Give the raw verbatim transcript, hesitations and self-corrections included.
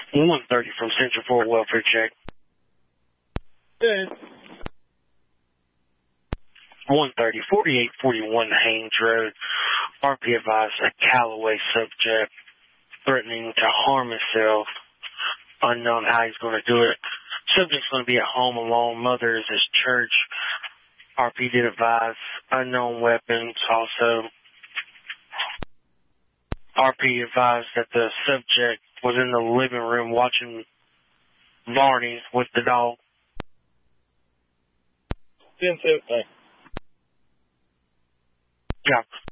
one thirty from Central Fort Welfare check. Good. one thirty, forty-eight forty-one Haynes Road. R P advised a Callaway subject threatening to harm himself. Unknown how he's going to do it. Subject's going to be at home alone. Mother is at church. R P did advise unknown weapons also. R P advised that the subject was in the living room watching Varney with the dog. Didn't say a thing. Yeah.